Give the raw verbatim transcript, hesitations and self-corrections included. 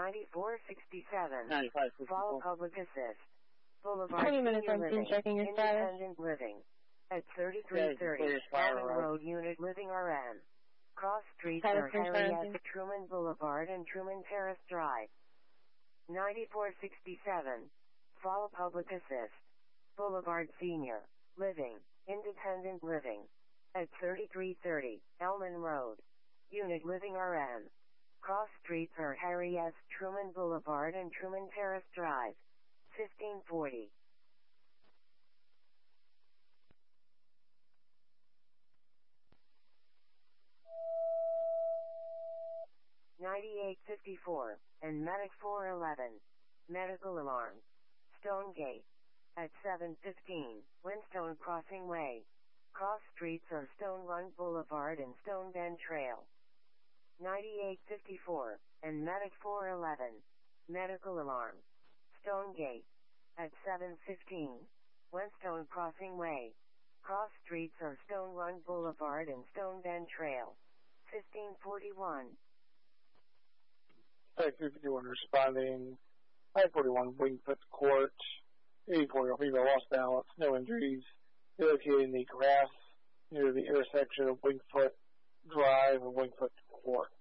ninety-four sixty-seven. ninety-five sixty-four. Follow public assist. Boulevard twenty minutes Senior on scene, Living, checking your status. Independent Living. At thirty-three thirty, Yeah, Allen Road. Road, Unit Living R N. Cross streets Status are Harry confirmed. S. Truman Boulevard and Truman Terrace Drive. ninety-four sixty-seven. Follow public assist. Boulevard Senior Living, Independent Living. At thirty-three thirty, Elman Road. Unit Living R N. Cross streets are Harry S. Truman Boulevard and Truman Terrace Drive. fifteen forty. ninety-eight fifty-four, and Medic four eleven. Medical alarm. Stonegate. At seven fifteen, Windstone Crossing Way. Cross streets are Stone Run Boulevard and Stone Bend Trail. ninety-eight fifty-four, and Medic four eleven. Medical alarm. Stonegate. At seven fifteen, Windstone Crossing Way. Cross streets are Stone Run Boulevard and Stone Bend Trail. fifteen forty-one. Tech three fifty-one responding. I forty-one Wingfoot Court. eighty-four-year-old female lost balance. No injuries. Located in the grass near the intersection of Wingfoot Drive and Wingfoot Court.